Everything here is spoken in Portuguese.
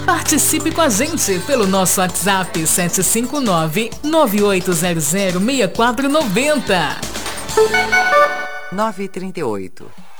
Participe com a gente pelo nosso WhatsApp 759-9800-6490. 9h38.